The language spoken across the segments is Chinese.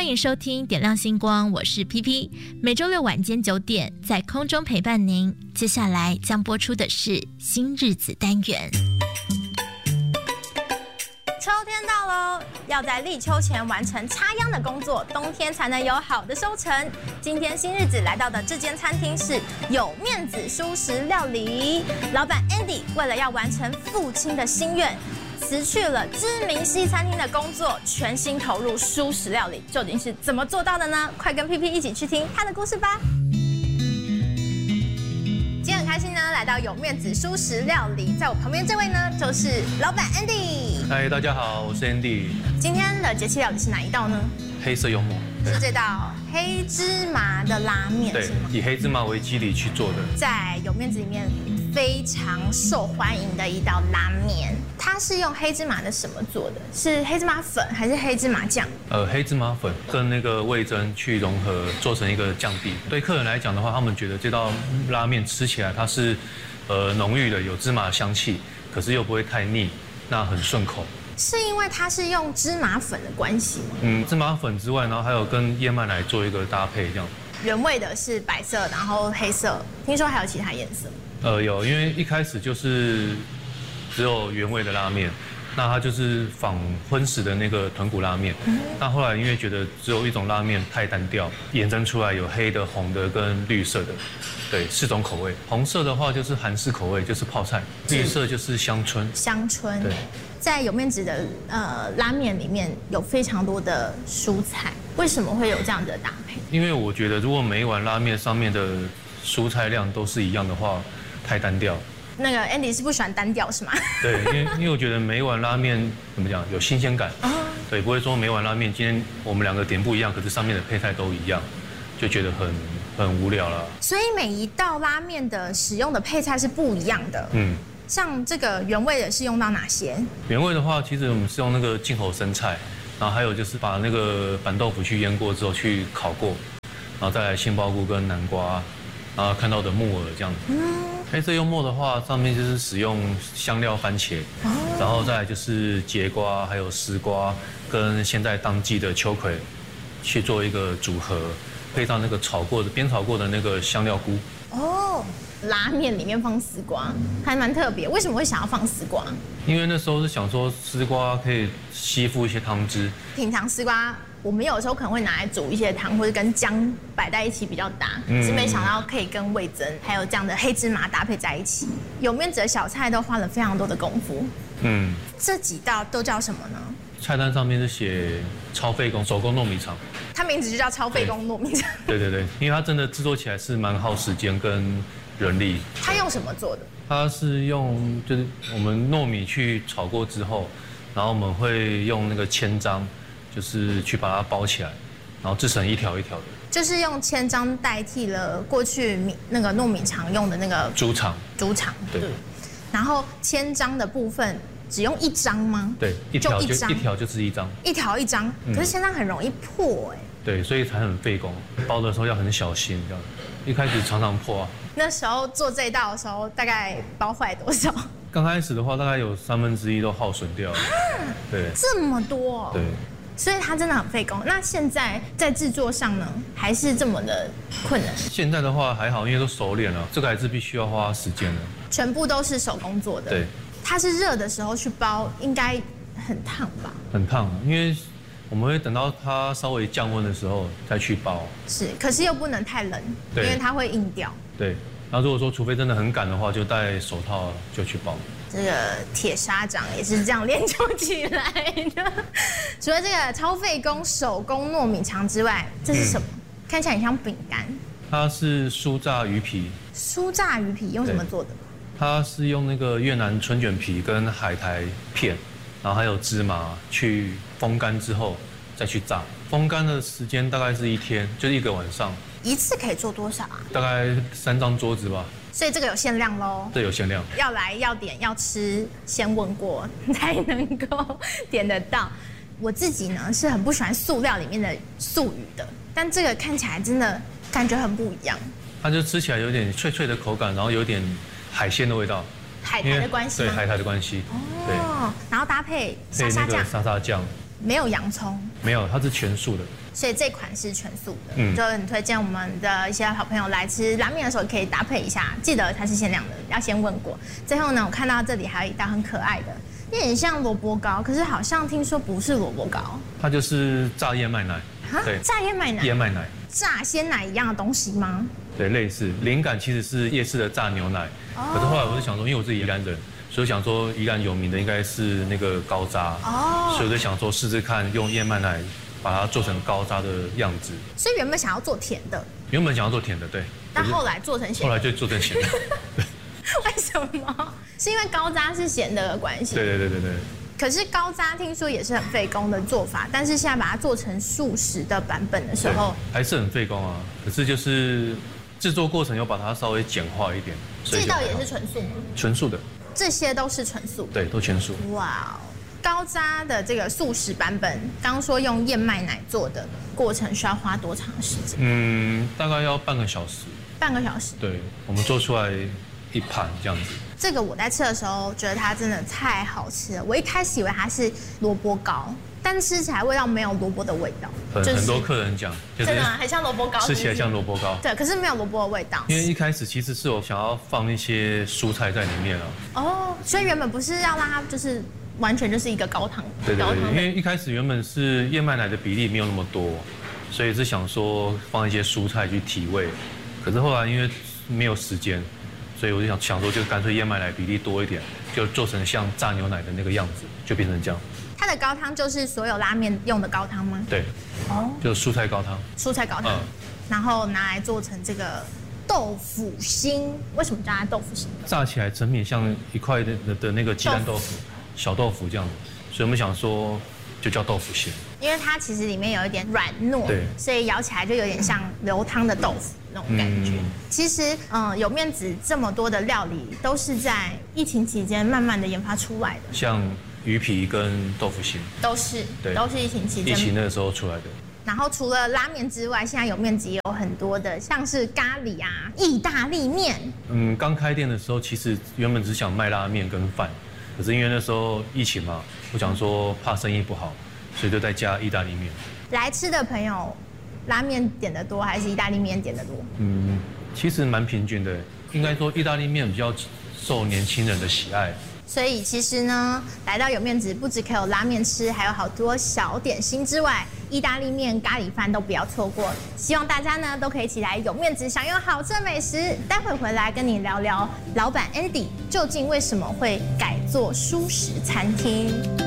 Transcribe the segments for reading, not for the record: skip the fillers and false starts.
欢迎收听点亮星光，我是 PP， 每周六晚间9点在空中陪伴您。接下来将播出的是新日子单元。 秋天到喽，要在立秋前完成插秧的工作，冬天才能有好的收成。今天新日子来到的这间餐厅是有面子蔬食料理，老板 Andy 为了要完成父亲的心愿，辞去了知名西餐厅的工作，全心投入蔬食料理，究竟是怎么做到的呢？快跟 PP 一起去听他的故事吧。今天很开心呢，来到有面子蔬食料理，在我旁边这位呢就是老板 Andy。 嗨，大家好，我是 Andy。 今天的节气料理是哪一道呢？ 黑色幽默， 是这道黑芝麻的拉面， 对， 是吗？ 以黑芝麻为基底去做的， 在有面子里面非常受欢迎的一道拉面。它是用黑芝麻的什么做的？是黑芝麻粉还是黑芝麻酱？ 黑芝麻粉跟那个味噌去融合，做成一个酱底。对客人来讲的话，他们觉得这道拉面吃起来它是浓郁的，有芝麻香气，可是又不会太腻，那很顺口。 是因为它是用芝麻粉的关系吗？ 芝麻粉之外，然后还有跟燕麦奶做一个搭配，这样。 原味的是白色，然后黑色，听说还有其他颜色。 有，因为一开始就是只有原味的拉面，那它就是仿荤食的那个豚骨拉面。那后来因为觉得只有一种拉面太单调，衍生出来有黑的、红的跟绿色的，对，4种口味。红色的话就是韩式口味，就是泡菜；绿色就是香椿。 香椿。 对， 在有面子的拉面里面有非常多的蔬菜，为什么会有这样的搭配？ 因为我觉得如果每一碗拉面上面的蔬菜量都是一样的话，太单调。 那个 Andy 是不喜欢单调是吗？ 对，因为我觉得每一碗拉面怎么讲有新鲜感，对，不会说每碗拉面今天我们2个点不一样，可是上面的配菜都一样，就觉得很无聊了。 所以每一道拉面的使用的配菜是不一样的。像这个原味的是用到哪些？ 原味的话，其实我们是用那个进口生菜，然后还有就是把那个板豆腐去腌过之后去烤过，然后再来杏鲍菇跟南瓜，然后看到的木耳这样子。黑色幽默的话，上面就是使用香料番茄，然后再来就是节瓜，还有丝瓜，跟现在当季的秋葵，去做一个组合，配上那个煸炒过的那个香料菇。 拉面里面放丝瓜，还蛮特别。为什么会想要放丝瓜？ 因为那时候是想说丝瓜可以吸附一些汤汁。 平常丝瓜我们有时候可能会拿来煮一些汤，或者跟姜摆在一起比较搭，是没想到可以跟味噌还有这样的黑芝麻搭配在一起。有面子的小菜都花了非常多的功夫。这几道都叫什么呢？ 菜单上面是写超费工手工糯米肠， 它名字就叫超费工糯米肠。 对，因为它真的制作起来是蛮耗时间跟人力。 它用什么做的？ 它是用就是我们糯米去炒过之后，然后我们会用那个千张，就是去把它包起来，然后制成一条一条的。 就是用千张代替了过去那个糯米肠用的那个猪肠。对。 然后千张的部分只用1张吗？ 对，一条就是1张。一条1张， 可是千张很容易破哎。 对，所以才很费工，包的时候要很小心这样。一开始常常破啊。 那时候做这一道的时候，大概包坏多少？ 刚开始的话，大概有1/3都耗损掉了。对， 这么多。 对， 所以它真的很费工。那现在在制作上呢，还是这么的困难？ 现在的话还好，因为都熟练了，这个还是必须要花时间的。 全部都是手工做的。 对， 它是热的时候去包，应该很烫吧？ 很烫，因为我们会等到它稍微降温的时候再去包。 是，可是又不能太冷，因为它会硬掉。 对，然后如果说除非真的很赶的话，就戴手套就去包。 这个铁砂掌也是这样练就起来的。除了这个超费工手工糯米肠之外，这是什么？看起来很像饼干。 它是酥炸鱼皮。 酥炸鱼皮用什么做的？ 它是用那个越南春卷皮跟海苔片，然后还有芝麻去风干之后再去炸。风干的时间大概是1天，就是1个晚上。 一次可以做多少啊？ 大概3张桌子吧。 所以这个有限量咯。 这有限量。 要来要点要吃，先问过才能够点得到。我自己呢是很不喜欢塑料里面的素鱼的，但这个看起来真的感觉很不一样。 它就吃起来有点脆脆的口感，然后有点海鲜的味道。 海苔的关系吗？ 对，海苔的关系。对。 然后搭配沙沙酱。 沙沙酱。 没有洋葱， 没有，它是全素的。 所以这款是全素的，就很推荐我们的一些好朋友来吃拉面的时候可以搭配一下，记得它是限量的，要先问过。最后呢，我看到这里还有一道很可爱的，有点像萝卜糕，可是好像听说不是萝卜糕， 它就是炸燕麦奶。对， 炸燕麦奶。 燕麦奶， 炸鲜奶一样的东西吗？ 对，类似。灵感其实是夜市的炸牛奶，可是后来我就想说，因为我自己宜兰人。所以想说，宜兰有名的应该是那个高渣，所以我就想说试试看用燕麦奶把它做成高渣的样子。 所以原本想要做甜的， 原本想要做甜的，对。 但后来做成咸的， 后来就做成咸的。 为什么？是因为高渣是咸的关系？ 对。 可是高渣听说也是很费工的做法，但是现在把它做成素食的版本的时候， 还是很费工啊。可是就是制作过程又把它稍微简化一点。 这道也是纯素吗？ 纯素的。 这些都是纯素， 对，都全素。 哇，高渣的这个素食版本，刚说用燕麦奶做的，过程需要花多长时间？ 大概要半个小时。 半个小时。 对，我们做出来一盘这样子。 这个我在吃的时候觉得它真的太好吃了，我一开始以为它是萝卜糕，但吃起来味道没有萝卜的味道。 很多客人讲， 真的很像萝卜糕， 吃起来像萝卜糕。 对，可是没有萝卜的味道。 因为一开始其实是我想要放一些蔬菜在里面啊。 哦，所以原本不是要让它就是完全就是一个高汤。 对，因为一开始原本是燕麦奶的比例没有那么多，所以是想说放一些蔬菜去提味。可是后来因为没有时间，所以我就想说就干脆燕麦奶比例多一点，就做成像炸牛奶的那个样子，就变成这样。 它的高汤就是所有拉面用的高汤吗？ 对，就蔬菜高汤。蔬菜高汤，然后拿来做成这个豆腐心。为什么叫它豆腐心？ 炸起来成品像一块的那个鸡蛋豆腐，小豆腐这样子，所以我们想说就叫豆腐心。 因为它其实里面有一点软糯，对，所以咬起来就有点像流汤的豆腐那种感觉。其实，有面子这么多的料理都是在疫情期间慢慢的研发出来的， 像鱼皮跟豆腐心都是疫情期间疫情那个时候出来的。 然后除了拉面之外，现在有面子也有很多的，像是咖喱啊、意大利面。 刚开店的时候，其实原本只想卖拉面跟饭，可是因为那时候疫情嘛，我想说怕生意不好，所以就再加意大利面。 来吃的朋友，拉面点的多还是意大利面点的多？ 其实蛮平均的，应该说意大利面比较受年轻人的喜爱。 所以其实呢，来到有面子不只可以有拉面吃，还有好多小点心之外，意大利面、咖喱饭都不要错过。希望大家呢都可以一起来有面子享用好吃的美食。待会回来跟你聊聊老板 Andy 究竟为什么会改做蔬食餐厅。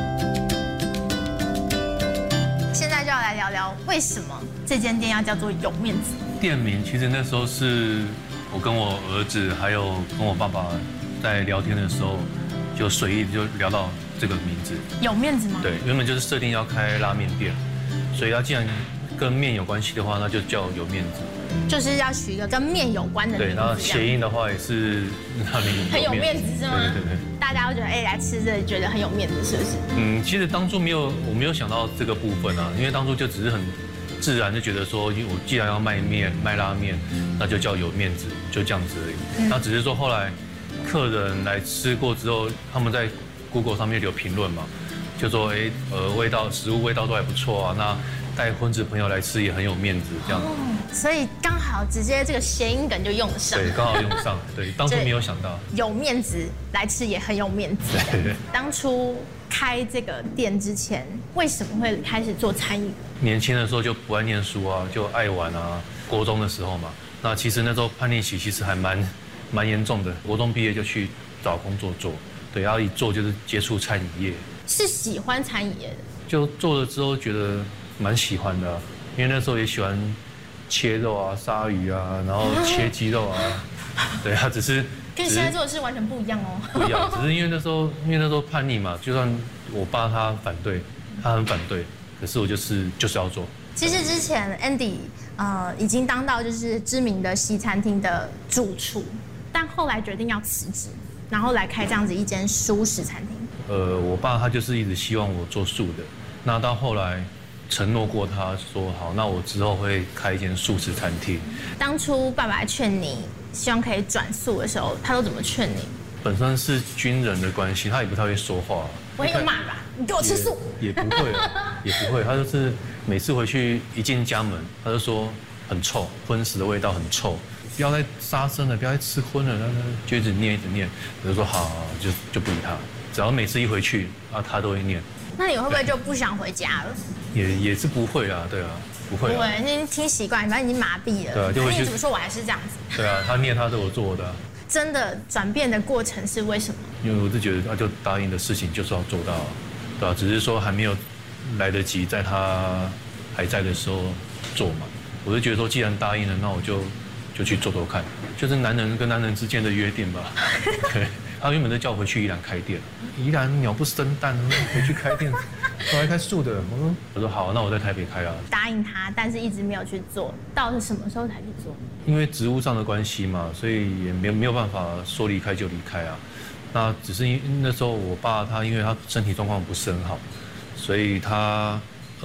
现在就要来聊聊为什么这间店要叫做有面子。 店名其实那时候是我跟我儿子还有跟我爸爸在聊天的时候，就随意就聊到这个名字。 有面子吗？ 对，原本就是设定要开拉面店，所以它既然跟面有关系的话，那就叫有面子。 就是要取一个跟面有关的名字。 对，然后谐音的话也是让你很有面子是吗？ 对。 大家都觉得来吃这觉得很有面子，是不是？ 其实当初我没有想到这个部分啊，因为当初就只是很自然就觉得说，我既然要卖面卖拉面，那就叫有面子，就这样子而已。那只是说后来客人来吃过之后，他们在 Google 上面有评论嘛，就说食物味道都还不错啊，那带婚子朋友来吃也很有面子这样。 所以刚好直接这个谐音梗就用得上。 对，刚好用上。对，当初没有想到。 有面子来吃也很有面子。 对。 当初开这个店之前，为什么会开始做餐饮？ 年轻的时候就不爱念书啊，就爱玩啊。国中的时候嘛，那其实那时候叛逆期其实还蛮严重的。国中毕业就去找工作做，对，然后一做就是接触餐饮业。是喜欢餐饮业的？就做了之后觉得蛮喜欢的，因为那时候也喜欢切肉啊、杀鱼啊，然后切鸡肉啊，对啊，只是跟现在做的事完全不一样哦。不一样，只是因为那时候叛逆嘛，就算我爸他很反对，可是我就是要做。其实之前 Andy 已经当到就是知名的西餐厅的主厨，但后来决定要辞职，然后来开这样子一间蔬食餐厅。我爸他就是一直希望我做素的，那到后来承诺过他说好，那我之后会开一间素食餐厅。当初爸爸劝你希望可以转素的时候，他都怎么劝你？ 本身是军人的关系，他也不太会说话。 我有骂吧，你给我吃素。 也不会啊，也不会。他就是每次回去一进家门，他就说很臭，荤食的味道很臭，不要再杀生了，不要再吃荤了，就一直念一直念。我就说好，就不理他。只要每次一回去啊，他都会念。 那你会不会就不想回家了？ 也是不会啊，对啊，不会。 不会，你听习惯，反正已经麻痹了。 对啊，就回去。 你怎么说我还是这样子？ 对啊，他念他的，我做我的。 真的转变的过程是为什么？ 因为我是觉得，就答应的事情就是要做到，对啊，只是说还没有来得及在他还在的时候做嘛。我就觉得说，既然答应了，那我就去做做看，就是男人跟男人之间的约定吧。对，他原本就叫我回去宜兰开店，宜兰鸟不生蛋，回去开店，我还开素的。我说好，那我在台北开啊。 答应他，但是一直没有去做，到底是什么时候才去做？ 因为职务上的关系嘛，所以也没有办法说离开就离开啊。那只是那时候我爸他因为他身体状况不是很好，所以他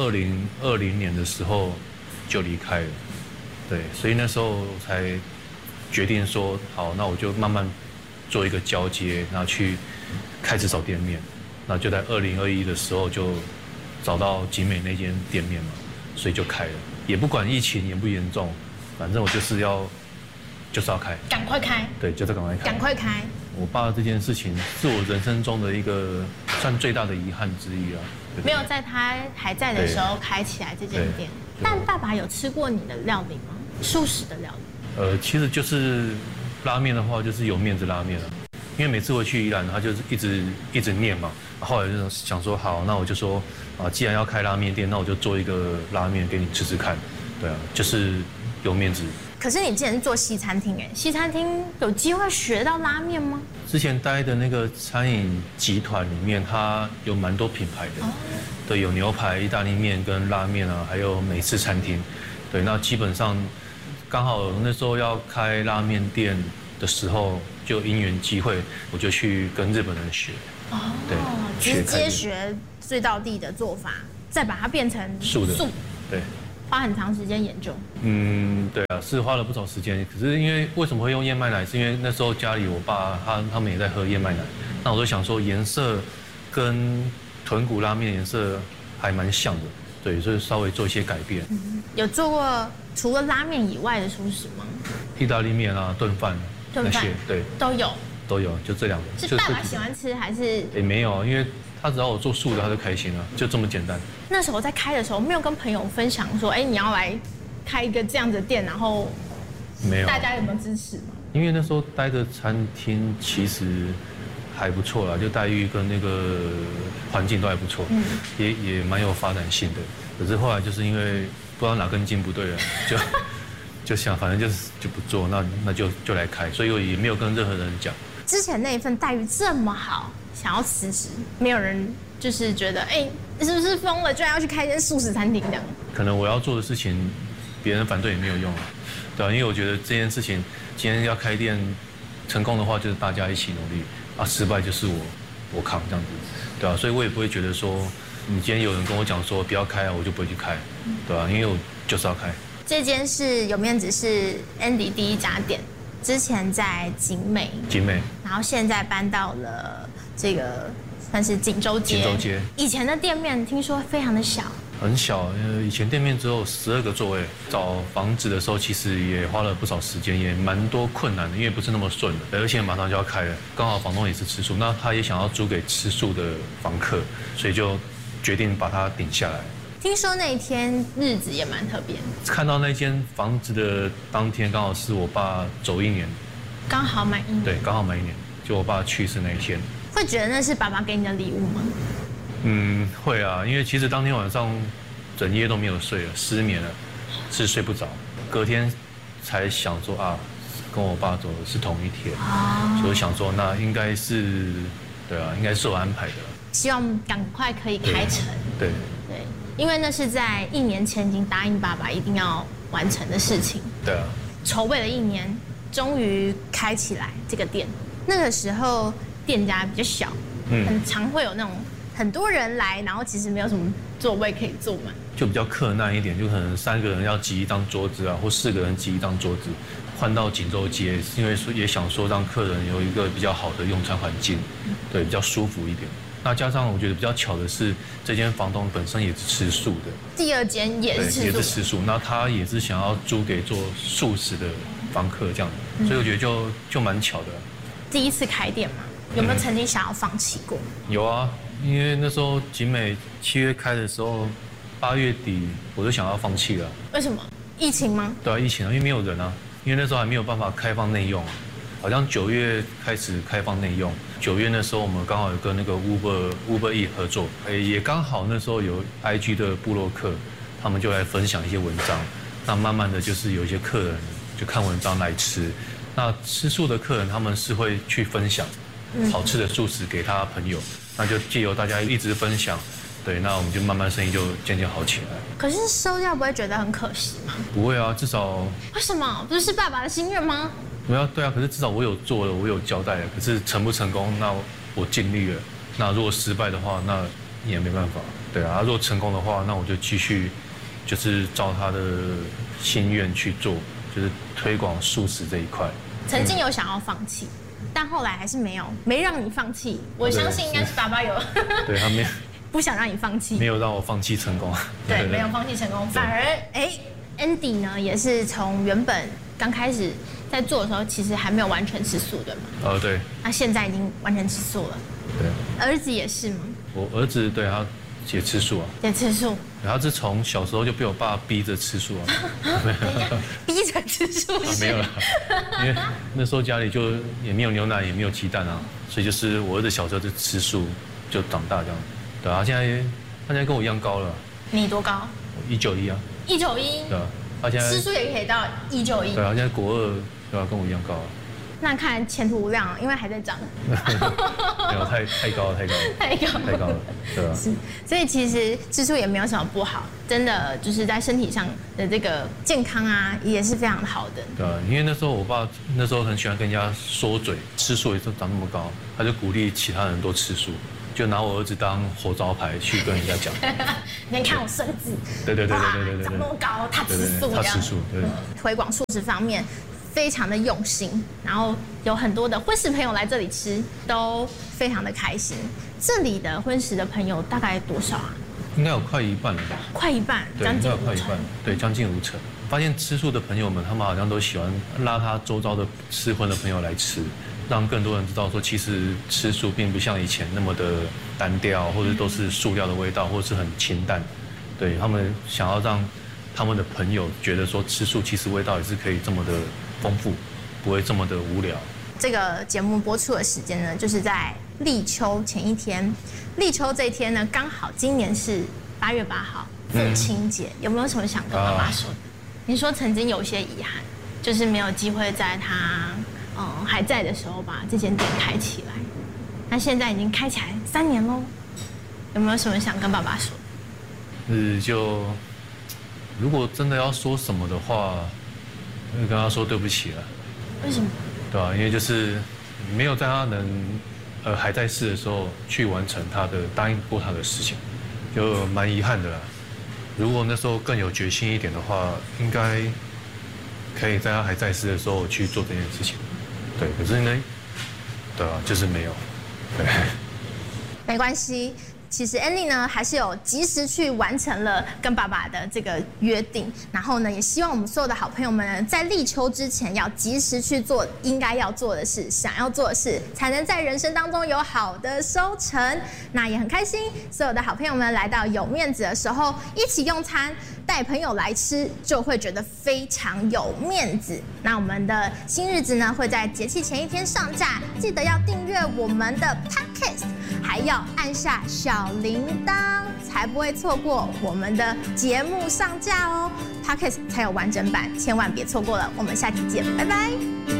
2020年的时候就离开了。对，所以那时候才决定说好，那我就慢慢做一个交接，然后去开始找店面。那就在2021的时候就找到景美那间店面嘛，所以就开了，也不管疫情严不严重。反正我就是要开， 赶快开， 对，就是赶快开， 赶快开。 我爸这件事情是我人生中的一个算最大的遗憾之一啊。 没有在他还在的时候开起来这间店。但爸爸有吃过你的料理吗？素食的料理？ 其实就是拉面的话，就是有面子拉面了。因为每次回去宜兰，他就是一直念嘛。后来就想说，好，那我就说啊，既然要开拉面店，那我就做一个拉面给你吃吃看。对啊，就是有面子。 可是你之前是做西餐厅哎，西餐厅有机会学到拉面吗？ 之前待的那个餐饮集团里面，它有蛮多品牌的，对，有牛排、意大利面跟拉面啊，还有美式餐厅，对，那基本上刚好那时候要开拉面店的时候，就因缘机会，我就去跟日本人学，对， 直接学最道地的做法，再把它变成素的，对。 花很长时间研究。 对啊，是花了不少时间。可是因为为什么会用燕麦奶？是因为那时候家里我爸他们也在喝燕麦奶，那我就想说颜色跟豚骨拉面颜色还蛮像的，对，所以稍微做一些改变。 有做过除了拉面以外的素食吗？ 意大利面啊，炖饭那些，对， 都有，就这两个。 是爸爸喜欢吃还是？ 也没有，因为他只要我做素的，他就开心了，就这么简单。 那时候在开的时候，没有跟朋友分享说，你要来开一个这样子的店，然后没有， 大家有没有支持吗？ 因为那时候待的餐厅其实还不错啦，就待遇跟那个环境都还不错，也蛮有发展性的。可是后来就是因为不知道哪根筋不对了，就想反正就不做，那就来开，所以我也没有跟任何人讲。 之前那一份待遇这么好，想要辞职，没有人就是觉得，你是不是疯了，居然要去开一间素食餐厅这样？ 可能我要做的事情，别人反对也没有用啊，对啊，因为我觉得这件事情，今天要开店成功的话，就是大家一起努力啊，失败就是我扛这样子，对啊，所以我也不会觉得说，你今天有人跟我讲说不要开啊，我就不会去开，对啊，因为我就是要开。 这间是有面子是 Andy 第一家店。之前在景美，然后现在搬到了这个算是锦州街。以前的店面听说非常的小， 很小，以前店面只有12个座位。找房子的时候其实也花了不少时间，也蛮多困难的，因为不是那么顺的，而且马上就要开了，刚好房东也是吃素，那他也想要租给吃素的房客，所以就决定把它顶下来。 听说那一天日子也蛮特别， 看到那间房子的当天，刚好是我爸走1年， 刚好满1年。 对，刚好满1年，就我爸去世那一天。 会觉得那是爸爸给你的礼物吗？ 会啊，因为其实当天晚上整夜都没有睡了，失眠了，是睡不着。隔天才想说啊，跟我爸走的是同一天，所以想说那应该是，对啊，应该是我安排的。 希望赶快可以开成。 对。 因为那是在1年前已经答应爸爸一定要完成的事情。 对啊。 筹备了1年，终于开起来这个店。那个时候店家比较小，很常会有那种很多人来，然后其实没有什么座位可以坐满， 就比较克难一点，就可能3个人要挤一张桌子啊，或4个人挤一张桌子。换到锦州街，因为也想说让客人有一个比较好的用餐环境，对，比较舒服一点。那加上我觉得比较巧的是，这间房东本身也是吃素的， 第2间也是吃素， 也是吃素。那他也是想要租给做素食的房客这样，所以我觉得就蛮巧的。 第一次开店嘛，有没有曾经想要放弃过？ 有啊，因为那时候景美7月开的时候，8月底我就想要放弃了。 为什么？疫情吗？ 对啊，疫情啊，因为没有人啊，因为那时候还没有办法开放内用，好像9月开始开放内用。9月那时候我们刚好有跟那个 Uber E 合作，也刚好那时候有 IG 的部落客，他们就来分享一些文章，那慢慢的就是有一些客人就看文章来吃。那吃素的客人他们是会去分享好吃的素食给他朋友，那就借由大家一直分享，对，那我们就慢慢生意就渐渐好起来。 可是收掉不会觉得很可惜吗？ 不会啊，至少为什么？不是爸爸的心愿吗？ 对啊，可是至少我有做了，我有交代了。可是成不成功，那我尽力了。那如果失败的话，那也没办法。对啊，如果成功的话，那我就继续就是照他的心愿去做，就是推广素食这一块。 曾经有想要放弃，但后来还是没让你放弃。我相信应该是爸爸有对他没有不想让你放弃， 没有让我放弃成功。 对，没有放弃成功，反而Andy 呢也是从原本刚开始在做的时候，其实还没有完全吃素的嘛。 对。 那现在已经完全吃素了。 对。 儿子也是吗？ 我儿子对他也吃素啊。 也吃素。 他是从小时候就被我爸逼着吃素啊。 逼着吃素是？ 没有了，因为那时候家里就也没有牛奶，也没有鸡蛋啊，所以就是我儿子小时候就吃素，就长大这样。对啊，他现在跟我一样高了。 你多高？ 我191啊。 191。 对啊，他现在吃素也可以到191。 对啊，现在国2，对啊，跟我一样高。 那看来前途无量，因为还在长。 没有，太高了，太高了，对啊。 是，所以其实吃素也没有什么不好，真的就是在身体上的这个健康啊，也是非常好的。 对啊，因为那时候我爸那时候很喜欢跟人家说嘴，吃素也就长那么高，他就鼓励其他人都吃素。就拿我儿子当活招牌去跟人家讲， 你看我孙子， 对，长那么高，他吃素， 他吃素，对。 推广素食方面非常的用心，然后有很多的荤食朋友来这里吃，都非常的开心。这里的荤食的朋友大概多少啊？ 应该有快一半了吧？ 快一半，将近快一半，对，将近50%。发现吃素的朋友们，他们好像都喜欢拉他周遭的吃荤的朋友来吃。让更多人知道说，其实吃素并不像以前那么的单调，或者都是塑料的味道，或者是很清淡。对，他们想要让他们的朋友觉得说，吃素其实味道也是可以这么的丰富，不会这么的无聊。 这个节目播出的时间呢，就是在立秋前一天。立秋这一天呢，刚好今年是8月8号，父亲节。有没有什么想跟爸爸说的？你说曾经有些遗憾，就是没有机会在他还在的时候把这间店开起来，那现在已经开起来3年喽，有没有什么想跟爸爸说？ 就如果真的要说什么的话，会跟他说对不起了。 为什么？ 对啊，因为就是没有在他还在世的时候去完成他的答应过他的事情，就蛮遗憾的啦。如果那时候更有决心一点的话，应该可以在他还在世的时候去做这件事情。对，可是呢，对啊，就是没有。对， 没关系。其实 Andy 呢，还是有及时去完成了跟爸爸的这个约定，然后呢，也希望我们所有的好朋友们呢，在立秋之前要及时去做应该要做的事、想要做的事，才能在人生当中有好的收成。那也很开心，所有的好朋友们来到有面子的时候，一起用餐，带朋友来吃，就会觉得非常有面子。那我们的新日子呢，会在节气前一天上架，记得要订阅我们的 Podcast， 还要按下小铃铛，才不会错过我们的节目上架哦。Podcast 才有完整版，千万别错过了。我们下期见，拜拜。